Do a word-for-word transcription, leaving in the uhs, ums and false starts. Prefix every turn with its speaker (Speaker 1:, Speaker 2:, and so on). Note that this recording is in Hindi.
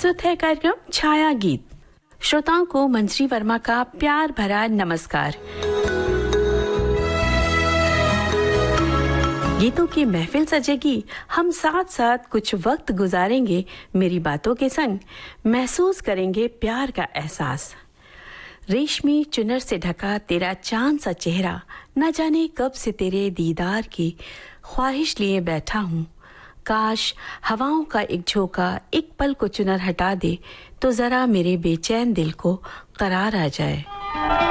Speaker 1: प्रस्तुत है कार्यक्रम छाया गीत। श्रोताओं को मंजरी वर्मा का प्यार भरा नमस्कार। गीतों की महफिल सजेगी, हम साथ साथ कुछ वक्त गुजारेंगे मेरी बातों के संग, महसूस करेंगे प्यार का एहसास। रेशमी चुनर से ढका तेरा चांद सा चेहरा, न जाने कब से तेरे दीदार की ख्वाहिश लिए बैठा हूँ। काश हवाओं का एक झोंका एक पल को चुनर हटा दे, तो जरा मेरे बेचैन दिल को करार आ जाए।